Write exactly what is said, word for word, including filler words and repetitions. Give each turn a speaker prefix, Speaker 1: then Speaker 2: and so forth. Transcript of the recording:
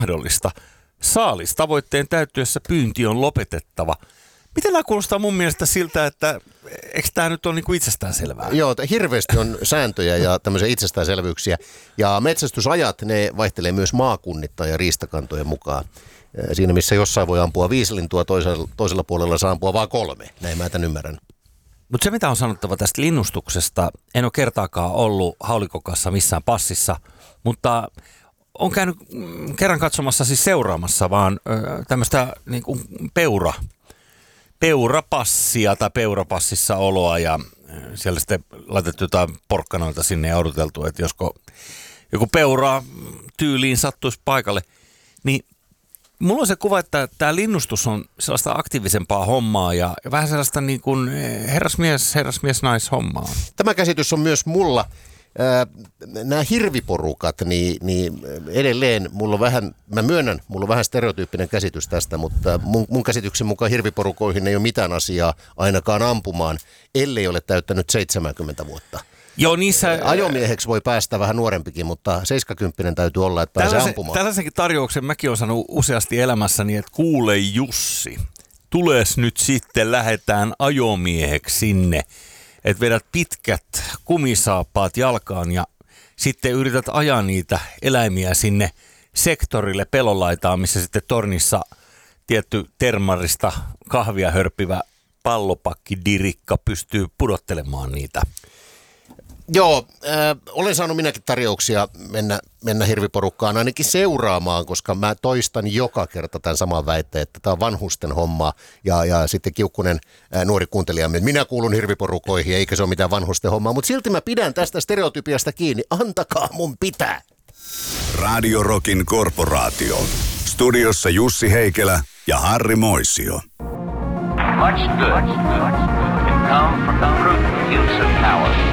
Speaker 1: mahdollista. Saalistavoitteen täyttyessä pyynti on lopetettava. Miten nämä kuulostaa mun mielestä siltä, että eikö tämä nyt ole niin kuin itsestäänselvää?
Speaker 2: Joo, hirveästi on sääntöjä ja tämmöisiä itsestäänselvyyksiä. Ja metsästysajat, ne vaihtelee myös maakunnittain ja riistakantojen mukaan. Siinä missä jossain voi ampua viisi lintua, toisella, toisella puolella saa ampua vain kolme. Näin mä tämän ymmärrän.
Speaker 1: Mutta se mitä on sanottava tästä linnustuksesta, en ole kertaakaan ollut haulikokassa missään passissa, mutta on käynyt kerran katsomassa siis seuraamassa vaan tämmöistä niin kuin peura, peurapassia tai peurapassissa oloa ja siellä sitten laitettu jotain porkkanoita sinne ja odoteltu, että josko joku peura tyyliin sattuisi paikalle, niin mulla on se kuva, että tämä linnustus on sellaista aktiivisempaa hommaa ja vähän sellaista niin kuin herrasmies, herrasmies, naishommaa.
Speaker 2: Tämä käsitys on myös mulla. Nämä hirviporukat, niin, niin edelleen mulla on vähän, mä myönnän, mulla on vähän stereotyyppinen käsitys tästä, mutta mun, mun käsityksen mukaan hirviporukoihin ei ole mitään asiaa ainakaan ampumaan, ellei ole täyttänyt seitsemänkymmentä vuotta.
Speaker 1: Joo, niissä
Speaker 2: ajomieheksi voi päästä vähän nuorempikin, mutta seitsemänkymmentä täytyy olla, että pääsee ampumaan.
Speaker 1: Tällaisenkin tarjouksen mäkin olen sanonut useasti elämässäni, että kuule Jussi, tules nyt sitten, lähdetään ajomieheksi sinne, että vedät pitkät kumisaappaat jalkaan ja sitten yrität ajaa niitä eläimiä sinne sektorille pelolaitaan, missä sitten tornissa tietty termarista kahvia hörppivä pallopakki dirikka pystyy pudottelemaan niitä.
Speaker 2: Joo, äh, olen saanut minäkin tarjouksia mennä, mennä hirviporukkaan ainakin seuraamaan, koska mä toistan joka kerta tämän saman väitteen, että tämä on vanhusten homma ja, ja sitten kiukkunen äh, nuori kuuntelijamme, että minä kuulun hirviporukoihin eikä se ole mitään vanhusten hommaa, mutta silti mä pidän tästä stereotypiasta kiinni, antakaa mun pitää.
Speaker 3: Radio Rockin korporaatio. Studiossa Jussi Heikelä ja Harri Moisio.
Speaker 4: Much good can come from the prudent use of power.